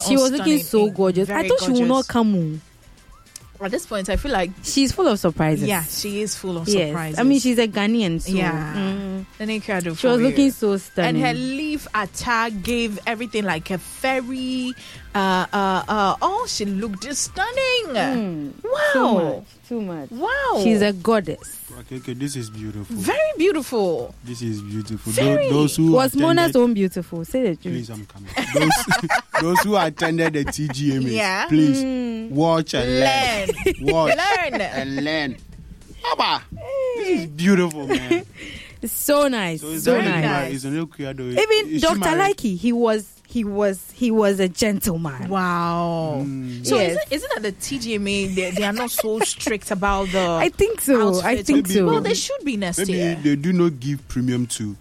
She was looking so gorgeous. I thought she would not come. At this point, I feel like she's full of surprises. Yeah, she is full of surprises. I mean, she's a Ghanaian, so she was looking so stunning. And her leaf attack gave everything like a fairy. She looked just stunning. Wow, too much. Wow, she's a goddess. Okay, this is beautiful. Very beautiful. This is beautiful. Very. Those who was Mona's own beautiful? Say the truth. Please, I'm coming. Those who attended the TGMA, please watch and learn. Watch and learn. Abba, this is beautiful, man. It's so nice. So nice. It's a new creator. Even Dr. Likey, he was a gentleman. Wow. So isn't that the TGMA, they are not so strict about the I think so. Outfits. I think so. Well, they should be next year. They do not give premium to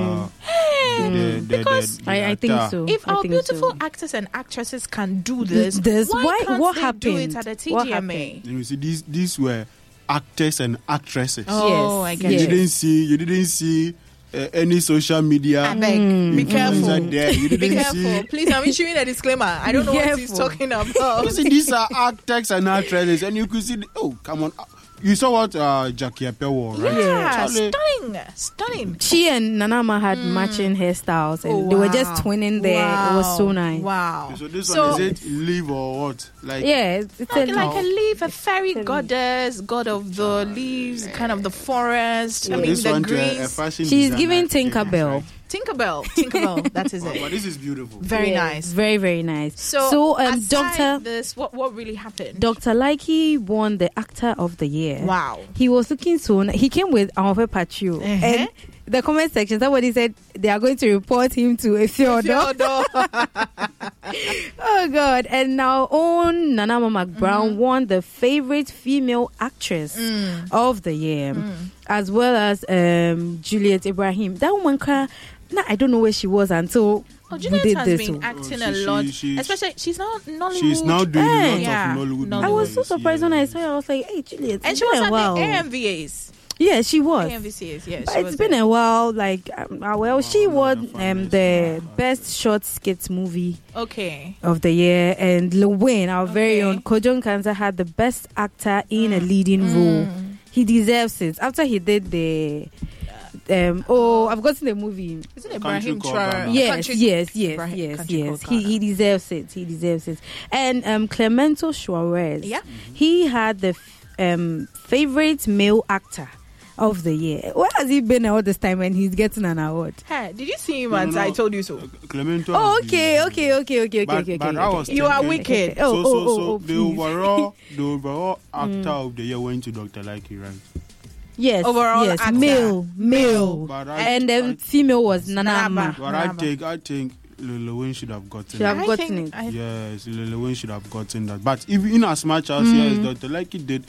because I think so. If our beautiful actors and actresses can do this, why can't what they happened? do it at the TGMA? You see, these were actors and actresses. Oh, I get it. You didn't see any social media. I beg, be careful. Be careful. Please, I'm issuing a disclaimer. I don't know what he's talking about. You see, these are actors and actresses, and you could see. Come on. You saw what Jackie Appiah wore, right? Yeah, stunning. She and Nanama had matching hairstyles, and they were just twinning there. It was so nice. Wow. So this one, is it leaf or what? It's like a leaf, a fairy goddess, god of the leaves, kind of the forest. So I mean, the greens. She's giving Tinkerbell. Tinkerbell, that is it. But this is beautiful. Very nice. Very, very nice. So Dr. this, what really happened? Dr. Likey won the Actor of the Year. Wow. He was looking so he came with Amofe Pachu. And the comment section, somebody said they are going to report him to a Theodore. Oh, God. And our own Nanama McBrown won the favorite female actress of the year, as well as Juliet Ibrahim. That woman, I don't know where she was until Juliet has been acting a lot. Especially, she's now Nollywood. She's now doing a lot of Nollywood. I was so surprised when I saw her. I was like, hey, Juliet. And she was at the AMVAs. Yeah, she was. AMVCAs, yeah. But it's been a while. She won the best short skit movie of the year, and Lewin, our very own Kojon Kanza, had the best actor in a leading role. He deserves it. After he did the I've gotten the movie. Is it Ibrahim Traore? Yes. He deserves it. He deserves it. And Clemento Suarez. Yeah. He had the favorite male actor of the year. Where has he been all this time when he's getting an award? Hey, did you see him at I Told You So? Clemento. Oh, okay. But I was you are wicked. So the overall actor of the year went to Dr. Likey, right? Yes. Overall actor. Male. And then female was Nanama. But I think Lil Wayne should have gotten it. Yes, Lil Wayne should have gotten that. But even in as much as Dr. Likey did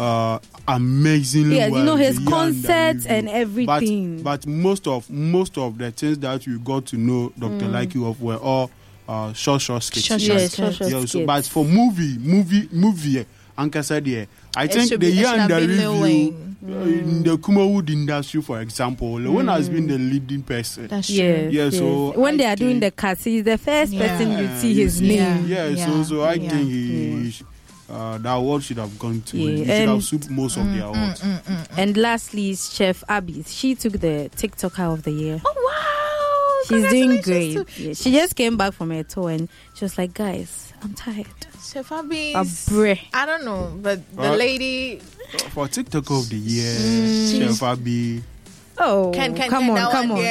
amazingly well. His concerts and everything. But most of the things that we got to know Dr. Likey of were all short skits. Short but for movie, Anka said, I think the year under review in the Kumawood industry, for example, Lil Wayne has been the leading person. That's true. Yes. So when they are doing the cast, he's the first person you see his name. So I think he the award should have gone to him. He should have swooped most of the awards. And lastly, Chef Abby. She took the TikToker of the year. Oh, wow. She's doing great. Yeah. She just came back from her tour and she was like, guys, I'm tired. Chef Abby. I don't know, but the lady. For TikToker of the year, Chef Abby. Oh, come on.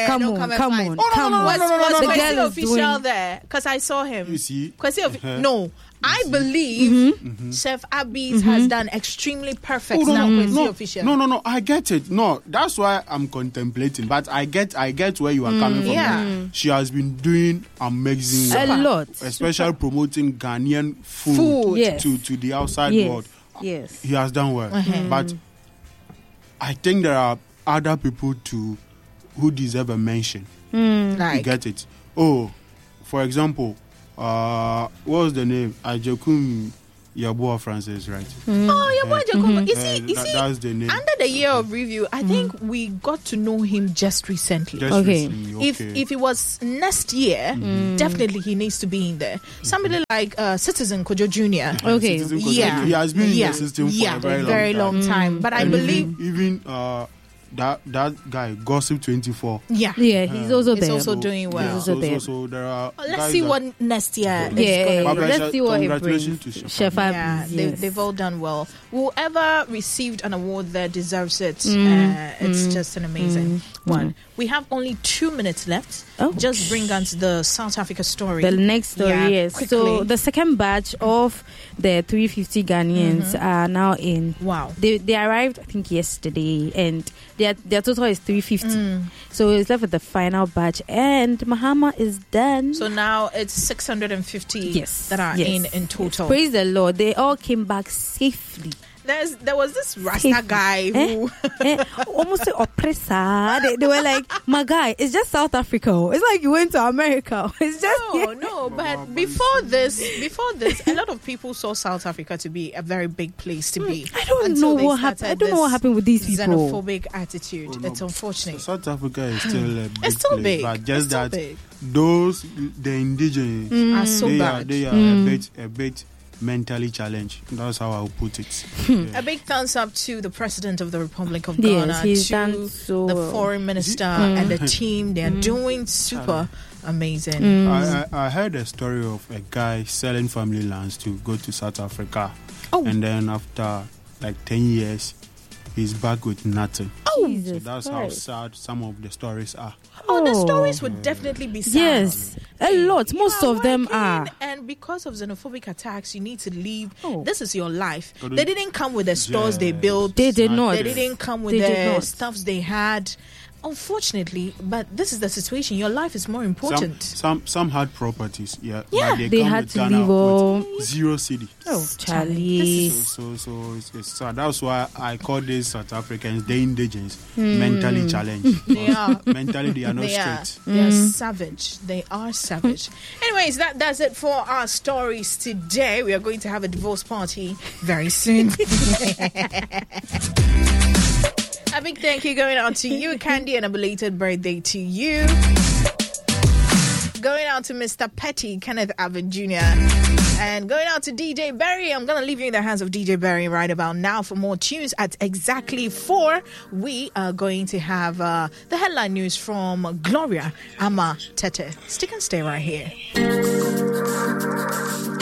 Was the Kwesi girl official there? Because I saw him. You see? No. I believe Chef Abby's has done extremely perfect now. Kwesi official. No. I get it. No, that's why I'm contemplating. But I get where you are coming from. Yeah. She has been doing amazing a lot, especially promoting Ghanaian food to the outside world. Yes, he has done well. But I think there are other people too who deserve a mention. Like. You get it? Oh, for example. What was the name? Ajokum Yeboah Francis, right? Oh, Yeboah Jacob. You see, that's the name. Under the year of review, I think we got to know him just recently. Recently, If it was next year, definitely he needs to be in there. Somebody like Citizen Kojo Jr. Okay. He has been in the system for a very long time. But I believe even that guy, Gossip 24. Yeah, he's also there. He's also doing well. He's also there. So there are. Let's see what next year. Let's see what it brings. Congratulations to Shefa. They've all done well. Whoever received an award there deserves it. It's just an amazing one. We have only 2 minutes left. Just bring us the South Africa story. The next story, yes. Quickly. So the second batch of the 350 Ghanaians are now in. Wow. They arrived, I think, yesterday, and their total is 350. So it's left with the final batch, and Mahama is done. So now it's 650 that are in total. Praise the Lord. They all came back safely. There was this Rasta guy who almost oppressor. They were like, my guy, it's just South Africa. It's like you went to America. It's just no. But before this, a lot of people saw South Africa to be a very big place to be. I don't know what happened. I don't know what happened with these people. Xenophobic attitude. It's unfortunate. So South Africa is still a big it's still place, big. But just that big. the indigenous are so bad. They are a bit mentally challenged. That's how I'll put it. A big thumbs up to the President of the Republic of Ghana, to the Foreign Minister and the team. They are doing super amazing. I heard a story of a guy selling family lands to go to South Africa, and then after like 10 years, he's back with nothing. So that's how sad some of the stories are. The stories would definitely be sad. Yes, a lot. Most of them are. And because of xenophobic attacks, you need to leave. This is your life. They didn't come with the stores they built. They did not. They didn't come with the stuffs they had. Unfortunately, but this is the situation. Your life is more important. Some had properties, but they had to leave all 0 cedi. Charlie. So it's sad. That's why I call these South Africans the indigenous, mentally challenged. They are mentally they are not straight. They are savage. They are savage. Anyways, that does it for our stories today. We are going to have a divorce party very soon. A big thank you going out to you, Candy, and a belated birthday to you. Going out to Mr. Petty, Kenneth Avon Jr. And going out to DJ Berry. I'm going to leave you in the hands of DJ Berry right about now. For more tunes at exactly 4, we are going to have the headline news from Gloria Ama Tete. Stick and stay right here.